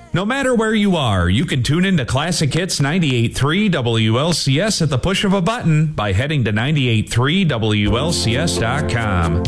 No matter where you are, you can tune into Classic Hits 98.3 WLCS at the push of a button by heading to 98.3WLCS.com.